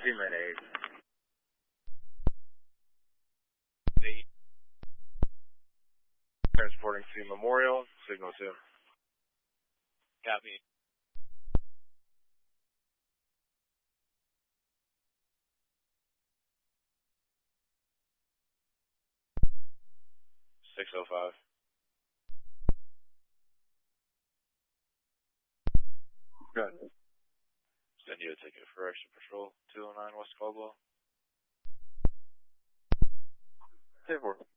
Seaman 8. Transporting to Memorial, signal 2. Copy. .605. Good. Send you a ticket for extra patrol, 209 West Caldwell. 10-4.